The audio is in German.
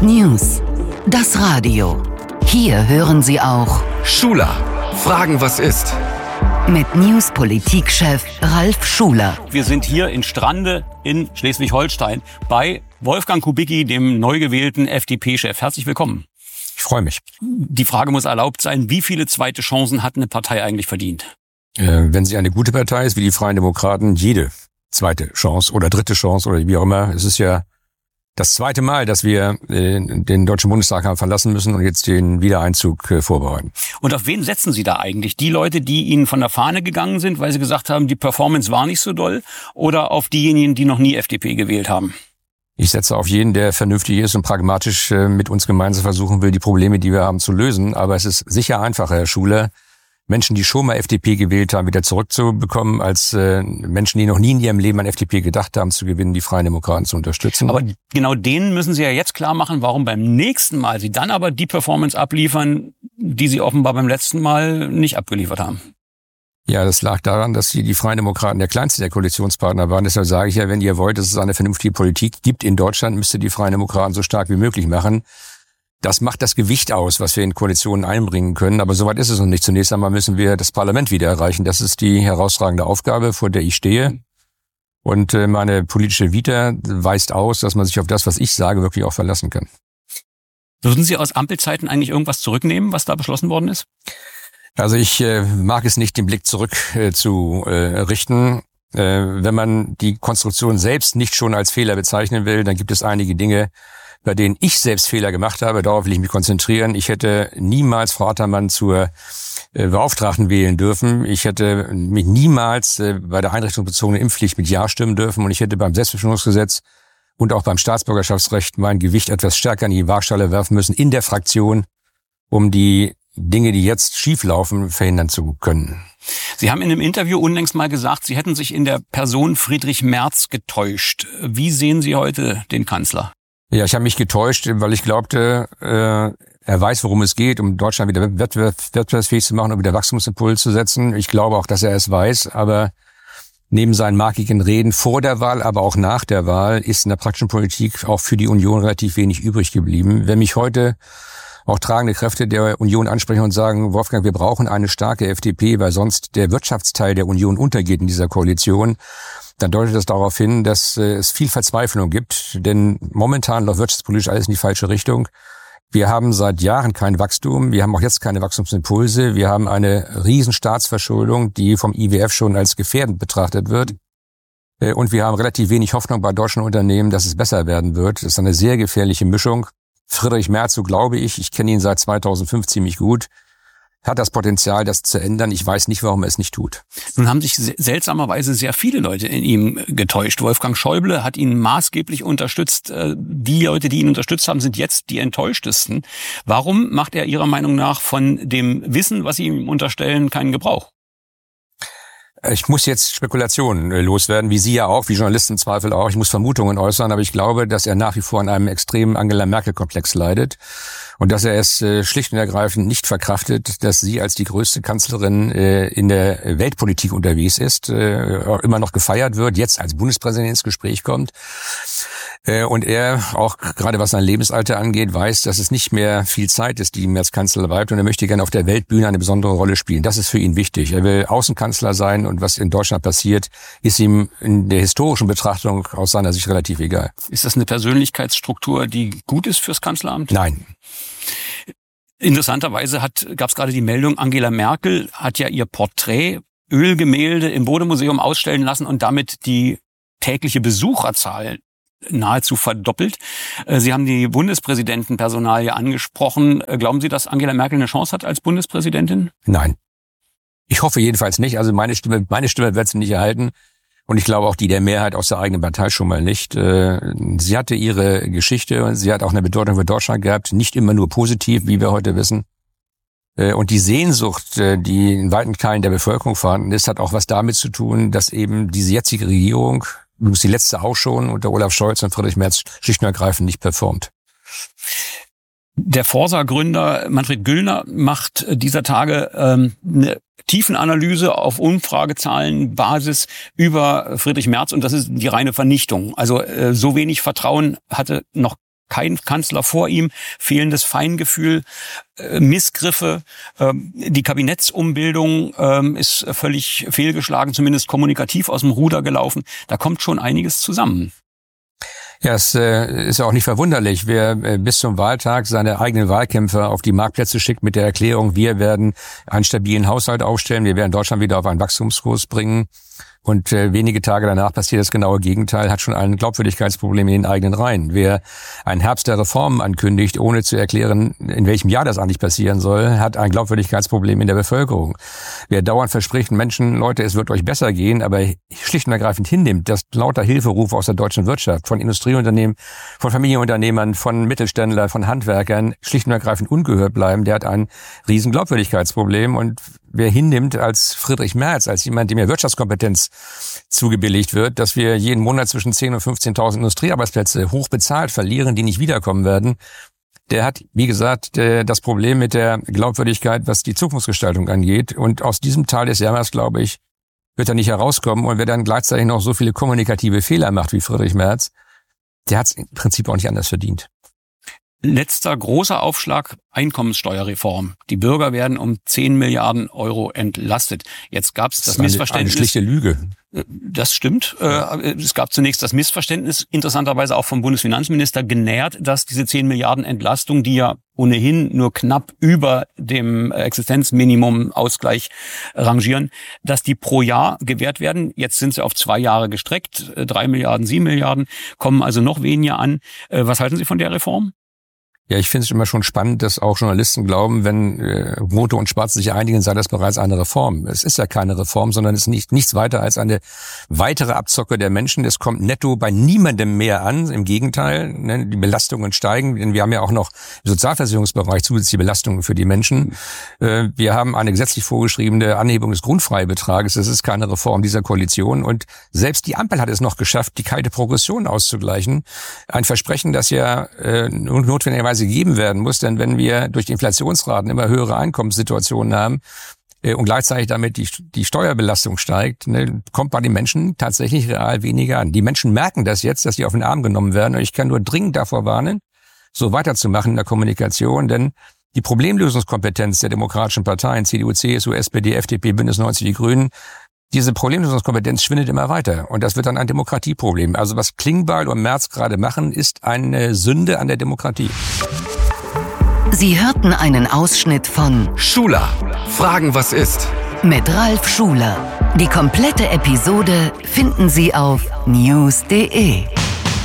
News. Das Radio. Hier hören Sie auch Schuler. Fragen, was ist? Mit News-Politikchef Ralf Schuler. Wir sind hier in Strande in Schleswig-Holstein bei Wolfgang Kubicki, dem neu gewählten FDP-Chef. Herzlich willkommen. Ich freue mich. Die Frage muss erlaubt sein, wie viele zweite Chancen hat eine Partei eigentlich verdient? Wenn sie eine gute Partei ist, wie die Freien Demokraten, jede zweite Chance oder dritte Chance oder wie auch immer. Es ist ja das zweite Mal, dass wir den Deutschen Bundestag haben verlassen müssen und jetzt den Wiedereinzug vorbereiten. Und auf wen setzen Sie da eigentlich? Die Leute, die Ihnen von der Fahne gegangen sind, weil Sie gesagt haben, die Performance war nicht so doll? Oder auf diejenigen, die noch nie FDP gewählt haben? Ich setze auf jeden, der vernünftig ist und pragmatisch mit uns gemeinsam versuchen will, die Probleme, die wir haben, zu lösen. Aber es ist sicher einfacher, Herr Schuler, Menschen, die schon mal FDP gewählt haben, wieder zurückzubekommen, als Menschen, die noch nie in ihrem Leben an FDP gedacht haben, zu gewinnen, die Freien Demokraten zu unterstützen. Aber genau denen müssen Sie ja jetzt klar machen, warum beim nächsten Mal Sie dann aber die Performance abliefern, die Sie offenbar beim letzten Mal nicht abgeliefert haben. Ja, das lag daran, dass die Freien Demokraten der kleinste der Koalitionspartner waren. Deshalb sage ich ja, wenn ihr wollt, dass es eine vernünftige Politik gibt in Deutschland, müsst ihr die Freien Demokraten so stark wie möglich machen. Das macht das Gewicht aus, was wir in Koalitionen einbringen können. Aber soweit ist es noch nicht. Zunächst einmal müssen wir das Parlament wieder erreichen. Das ist die herausragende Aufgabe, vor der ich stehe. Und meine politische Vita weist aus, dass man sich auf das, was ich sage, wirklich auch verlassen kann. Würden Sie aus Ampelzeiten eigentlich irgendwas zurücknehmen, was da beschlossen worden ist? Also ich mag es nicht, den Blick zurück zu richten. Wenn man die Konstruktion selbst nicht schon als Fehler bezeichnen will, dann gibt es einige Dinge, bei denen ich selbst Fehler gemacht habe. Darauf will ich mich konzentrieren. Ich hätte niemals Frau Attermann zur Beauftragten wählen dürfen. Ich hätte mich niemals bei der einrichtungsbezogenen Impfpflicht mit Ja stimmen dürfen. Und ich hätte beim Selbstbestimmungsgesetz und auch beim Staatsbürgerschaftsrecht mein Gewicht etwas stärker in die Waagschale werfen müssen in der Fraktion, um die Dinge, die jetzt schieflaufen, verhindern zu können. Sie haben in einem Interview unlängst mal gesagt, Sie hätten sich in der Person Friedrich Merz getäuscht. Wie sehen Sie heute den Kanzler? Ja, ich habe mich getäuscht, weil ich glaubte, er weiß, worum es geht, um Deutschland wieder wettbewerbsfähig zu machen und wieder Wachstumsimpuls zu setzen. Ich glaube auch, dass er es weiß, aber neben seinen markigen Reden vor der Wahl, aber auch nach der Wahl, ist in der praktischen Politik auch für die Union relativ wenig übrig geblieben. Wenn mich heute auch tragende Kräfte der Union ansprechen und sagen, Wolfgang, wir brauchen eine starke FDP, weil sonst der Wirtschaftsteil der Union untergeht in dieser Koalition, dann deutet das darauf hin, dass es viel Verzweiflung gibt. Denn momentan läuft wirtschaftspolitisch alles in die falsche Richtung. Wir haben seit Jahren kein Wachstum. Wir haben auch jetzt keine Wachstumsimpulse. Wir haben eine riesen Staatsverschuldung, die vom IWF schon als gefährdend betrachtet wird. Und wir haben relativ wenig Hoffnung bei deutschen Unternehmen, dass es besser werden wird. Das ist eine sehr gefährliche Mischung. Friedrich Merz, so glaube ich kenne ihn seit 2005 ziemlich gut, hat das Potenzial, das zu ändern. Ich weiß nicht, warum er es nicht tut. Nun haben sich seltsamerweise sehr viele Leute in ihm getäuscht. Wolfgang Schäuble hat ihn maßgeblich unterstützt. Die Leute, die ihn unterstützt haben, sind jetzt die enttäuschtesten. Warum macht er Ihrer Meinung nach von dem Wissen, was Sie ihm unterstellen, keinen Gebrauch? Ich muss jetzt Spekulationen loswerden, wie Sie ja auch, wie Journalisten im Zweifel auch. Ich muss Vermutungen äußern, aber ich glaube, dass er nach wie vor an einem extremen Angela-Merkel-Komplex leidet und dass er es schlicht und ergreifend nicht verkraftet, dass sie als die größte Kanzlerin in der Weltpolitik unterwegs ist, immer noch gefeiert wird, jetzt als Bundespräsident ins Gespräch kommt. Und er, auch gerade was sein Lebensalter angeht, weiß, dass es nicht mehr viel Zeit ist, die ihm als Kanzler bleibt. Und er möchte gerne auf der Weltbühne eine besondere Rolle spielen. Das ist für ihn wichtig. Er will Außenkanzler sein und was in Deutschland passiert, ist ihm in der historischen Betrachtung aus seiner Sicht relativ egal. Ist das eine Persönlichkeitsstruktur, die gut ist fürs Kanzleramt? Nein. Interessanterweise gab es gerade die Meldung, Angela Merkel hat ja ihr Porträt, Ölgemälde im Bode-Museum ausstellen lassen und damit die tägliche Besucherzahl nahezu verdoppelt. Sie haben die Bundespräsidentenpersonalie angesprochen. Glauben Sie, dass Angela Merkel eine Chance hat als Bundespräsidentin? Nein. Ich hoffe jedenfalls nicht. Also meine Stimme wird sie nicht erhalten. Und ich glaube auch die der Mehrheit aus der eigenen Partei schon mal nicht. Sie hatte ihre Geschichte und sie hat auch eine Bedeutung für Deutschland gehabt. Nicht immer nur positiv, wie wir heute wissen. Und die Sehnsucht, die in weiten Teilen der Bevölkerung vorhanden ist, hat auch was damit zu tun, dass eben diese jetzige Regierung, übrigens die letzte auch schon, unter Olaf Scholz und Friedrich Merz schlicht und ergreifend nicht performt. Der Forsa-Gründer Manfred Güllner macht dieser Tage eine Tiefenanalyse auf Umfragezahlenbasis über Friedrich Merz und das ist die reine Vernichtung. Also so wenig Vertrauen hatte noch kein Kanzler vor ihm, fehlendes Feingefühl, Missgriffe, die Kabinettsumbildung ist völlig fehlgeschlagen, zumindest kommunikativ aus dem Ruder gelaufen. Da kommt schon einiges zusammen. Ja, es ist auch nicht verwunderlich, wer bis zum Wahltag seine eigenen Wahlkämpfer auf die Marktplätze schickt mit der Erklärung, wir werden einen stabilen Haushalt aufstellen, wir werden Deutschland wieder auf einen Wachstumskurs bringen. Und wenige Tage danach passiert das genaue Gegenteil, hat schon ein Glaubwürdigkeitsproblem in den eigenen Reihen. Wer einen Herbst der Reformen ankündigt, ohne zu erklären, in welchem Jahr das eigentlich passieren soll, hat ein Glaubwürdigkeitsproblem in der Bevölkerung. Wer dauernd verspricht, Menschen, Leute, es wird euch besser gehen, aber schlicht und ergreifend hinnimmt, dass lauter Hilferufe aus der deutschen Wirtschaft, von Industrieunternehmen, von Familienunternehmern, von Mittelständlern, von Handwerkern schlicht und ergreifend ungehört bleiben, der hat ein riesen Glaubwürdigkeitsproblem. Und wer hinnimmt als Friedrich Merz, als jemand, dem ja Wirtschaftskompetenz zugebilligt wird, dass wir jeden Monat zwischen 10.000 und 15.000 Industriearbeitsplätze hoch bezahlt verlieren, die nicht wiederkommen werden, der hat, wie gesagt, das Problem mit der Glaubwürdigkeit, was die Zukunftsgestaltung angeht. Und aus diesem Teil des Jammers, glaube ich, wird er nicht herauskommen. Und wer dann gleichzeitig noch so viele kommunikative Fehler macht wie Friedrich Merz, der hat es im Prinzip auch nicht anders verdient. Letzter großer Aufschlag, Einkommenssteuerreform. Die Bürger werden um 10 Milliarden Euro entlastet. Jetzt gab es das Missverständnis. Eine schlichte Lüge. Das stimmt. Es gab zunächst das Missverständnis, interessanterweise auch vom Bundesfinanzminister genährt, dass diese 10 Milliarden Entlastung, die ja ohnehin nur knapp über dem Existenzminimum-Ausgleich rangieren, dass die pro Jahr gewährt werden. Jetzt sind sie auf 2 Jahre gestreckt. 3 Milliarden, 7 Milliarden, kommen also noch weniger an. Was halten Sie von der Reform? Ja, ich finde es immer schon spannend, dass auch Journalisten glauben, wenn Rote und Schwarze sich einigen, sei das bereits eine Reform. Es ist ja keine Reform, sondern es ist nichts weiter als eine weitere Abzocke der Menschen. Es kommt netto bei niemandem mehr an. Im Gegenteil, ne, die Belastungen steigen, denn wir haben ja auch noch im Sozialversicherungsbereich zusätzliche Belastungen für die Menschen. Wir haben eine gesetzlich vorgeschriebene Anhebung des Grundfreibetrages. Das ist keine Reform dieser Koalition. Und selbst die Ampel hat es noch geschafft, die kalte Progression auszugleichen. Ein Versprechen, das ja notwendigerweise gegeben werden muss, denn wenn wir durch die Inflationsraten immer höhere Einkommenssituationen haben und gleichzeitig damit die Steuerbelastung steigt, ne, kommt bei den Menschen tatsächlich real weniger an. Die Menschen merken das jetzt, dass sie auf den Arm genommen werden, und ich kann nur dringend davor warnen, so weiterzumachen in der Kommunikation, denn die Problemlösungskompetenz der demokratischen Parteien, CDU, CSU, SPD, FDP, Bündnis 90, die Grünen, diese Problemlösungskompetenz schwindet immer weiter, und das wird dann ein Demokratieproblem. Also was Klingbeil und Merz gerade machen, ist eine Sünde an der Demokratie. Sie hörten einen Ausschnitt von Schuler, Fragen, was ist? mit Ralf Schuler. Die komplette Episode finden Sie auf news.de.